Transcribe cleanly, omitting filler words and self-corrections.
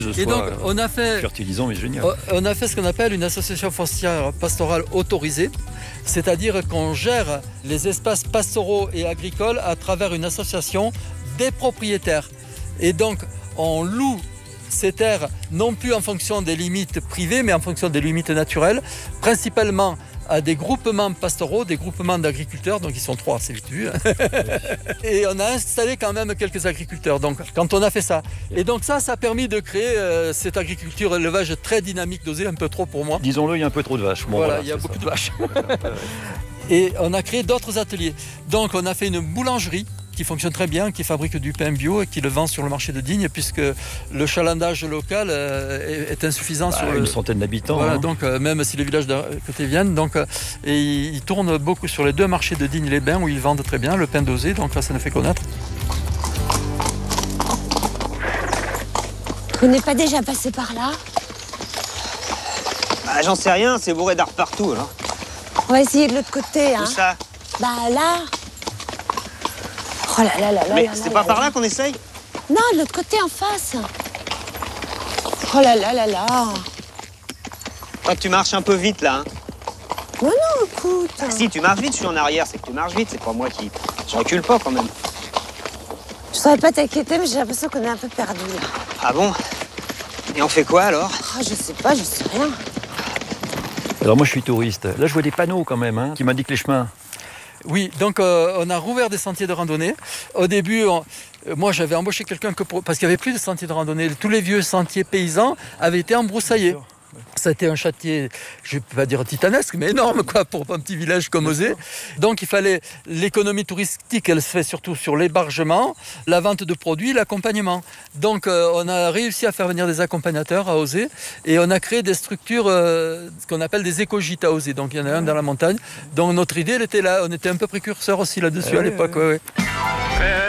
Et donc, on a fait fertilisant, mais génial. On a fait ce qu'on appelle une association forestière pastorale autorisée, c'est-à-dire qu'on gère les espaces pastoraux et agricoles à travers une association des propriétaires. Et donc, on loue ces terres non plus en fonction des limites privées, mais en fonction des limites naturelles, principalement à des groupements pastoraux, des groupements d'agriculteurs, donc ils sont 3, c'est vite vu. Et on a installé quand même quelques agriculteurs, donc quand on a fait ça. Et donc ça a permis de créer cette agriculture, élevage très dynamique dosé, un peu trop pour moi. Disons-le, il y a un peu trop de vaches. Bon, voilà, il y a beaucoup de vaches. Et on a créé d'autres ateliers. Donc on a fait une boulangerie qui fonctionne très bien, qui fabrique du pain bio et qui le vend sur le marché de Digne, puisque le chalandage local est insuffisant. Sur une centaine d'habitants. Voilà, hein. donc même si les villages d'à côté viennent, donc, et ils tournent beaucoup sur les 2 marchés de Digne-les-Bains où ils vendent très bien le pain dosé, donc là ça nous fait connaître. Vous n'êtes pas déjà passé par là? Bah, j'en sais rien, c'est bourré d'arbres partout, là. On va essayer de l'autre côté, hein. Où ça? Bah là. Oh là là là là. Mais là c'est là pas là par là. là qu'on essaye? Non, de l'autre côté en face. Oh là là là là. Toi, tu marches un peu vite, là, hein. Oh non, écoute. Ah, si, tu marches vite, je suis en arrière, c'est que tu marches vite, c'est pas moi qui... Je recule pas, quand même. Je saurais pas t'inquiéter, mais j'ai l'impression qu'on est un peu perdu là. Ah bon? Et on fait quoi, alors? Oh, je sais pas, je sais rien. Alors moi, je suis touriste. Là, je vois des panneaux quand même qui m'indiquent les chemins. Oui, donc on a rouvert des sentiers de randonnée. Au début, moi j'avais embauché quelqu'un parce qu'il n'y avait plus de sentiers de randonnée. Tous les vieux sentiers paysans avaient été embroussaillés. Ça a été un chantier, je ne vais pas dire titanesque, mais énorme quoi, pour un petit village comme Auzé. Donc il fallait l'économie touristique, elle se fait surtout sur l'hébergement, la vente de produits, l'accompagnement. Donc on a réussi à faire venir des accompagnateurs à Auzé et on a créé des structures qu'on appelle des éco-gîtes à Auzé. Donc il y en a un dans la montagne. Donc notre idée, elle était là, on était un peu précurseurs aussi là-dessus à l'époque. Ouais.